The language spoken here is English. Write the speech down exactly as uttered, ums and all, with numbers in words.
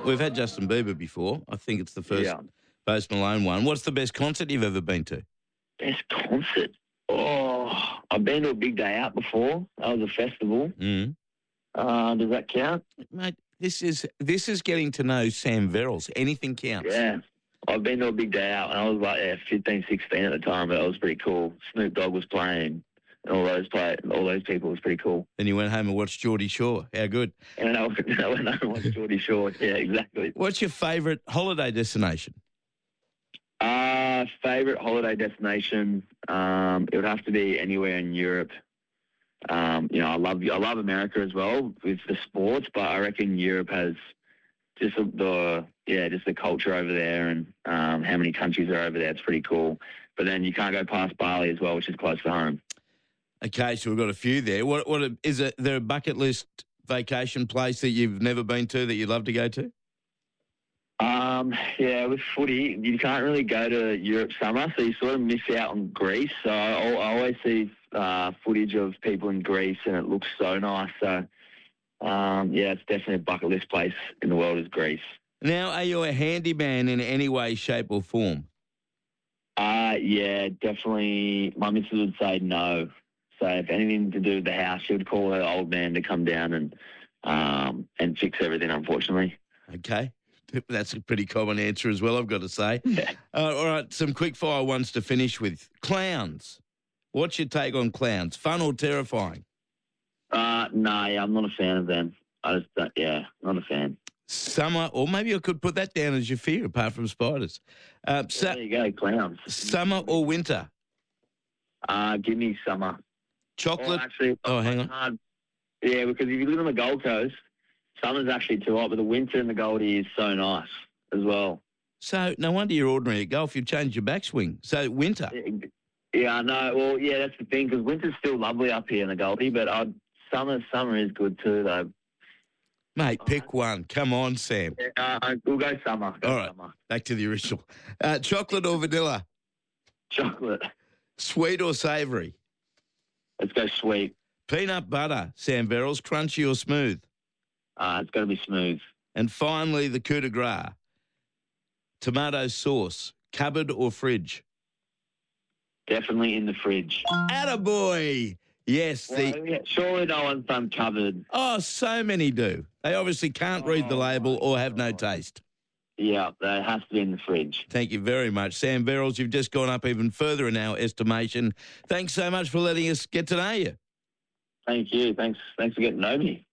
We've had Justin Bieber before. I think it's the first Yeah. Post Malone one. What's the best concert you've ever been to? Best concert. Oh, I've been to a big day out before. That was a festival. Mm. Uh, does that count? Mate, this is this is getting to know Sam Verrills. Anything counts. Yeah. I've been to a big day out, and I was like, yeah, fifteen, sixteen at the time, but it was pretty cool. Snoop Dogg was playing, and all those play, all those people. It was pretty cool. Then you went home and watched Geordie Shore. How good. And I went, I went home and watched Geordie Shore. Yeah, exactly. What's your favourite holiday destination? Uh, favorite holiday destination? Um, it would have to be anywhere in Europe. Um, you know, I love I love America as well with the sports, but I reckon Europe has just the yeah, just the culture over there and um, how many countries are over there. It's pretty cool. But then you can't go past Bali as well, which is close to home. Okay, so we've got a few there. What what is it? There a bucket list vacation place that you've never been to that you'd love to go to? Um, yeah, with footy, you can't really go to Europe summer, so you sort of miss out on Greece. So I, I always see uh, footage of people in Greece, and it looks so nice. So, um, yeah, it's definitely a bucket list place in the world is Greece. Now, are you a handyman in any way, shape or form? Uh, yeah, definitely. My missus would say no. So if anything to do with the house, she would call her old man to come down and um, and fix everything, unfortunately. Okay. That's a pretty common answer as well, I've got to say. Yeah. Uh, all right, some quick fire ones to finish with. Clowns. What's your take on clowns? Fun or terrifying? Uh, no, yeah, I'm not a fan of them. I just, uh, yeah, not a fan. Summer, or maybe I could put that down as your fear, apart from spiders. Uh, su- There you go, clowns. Summer or winter? Uh, give me summer. Chocolate? Or actually, Oh, hang on. hard. Yeah, because if you live on the Gold Coast, summer's actually too hot, but the winter in the Goldie is so nice as well. So no wonder you're ordinary at golf. You've changed your backswing. So winter. Yeah, I know. Well, yeah, that's the thing, because winter's still lovely up here in the Goldie, but uh, summer summer is good too, though. Mate, pick one. Come on, Sam. Yeah, uh, we'll go summer. Go All right, summer. back to the original. Uh, chocolate or vanilla? Chocolate. Sweet or savoury? Let's go sweet. Peanut butter, Sam Verrills, crunchy or smooth? Uh, it's got to be smooth. And finally, the coup de grace. Tomato sauce, cupboard or fridge? Definitely in the fridge. Attaboy! Yes, Well, the... yeah, surely no one's done covered. Oh, so many do. They obviously can't read the Oh, label or have no God. taste. Yeah, that has to be in the fridge. Thank you very much. Sam Verrills, you've just gone up even further in our estimation. Thanks so much for letting us get to know you. Thank you. Thanks. Thanks for getting to know me.